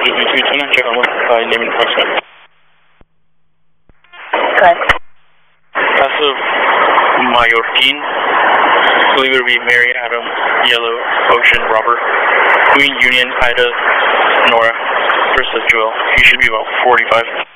check on name and approximate. Okay. Casa Mallorquin, believe it would be Mary Adam, Yellow, Ocean, Robert, Queen Union, Ida, Nora, Versus Joel. He should be about 45.